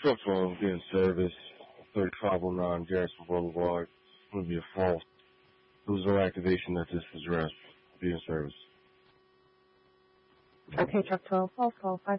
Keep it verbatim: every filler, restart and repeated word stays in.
Truck twelve getting service, thirty-five oh nine Jackson Boulevard. It's going to be a false. There was no activation at this address. Be in service. Okay, Truck twelve, false call, five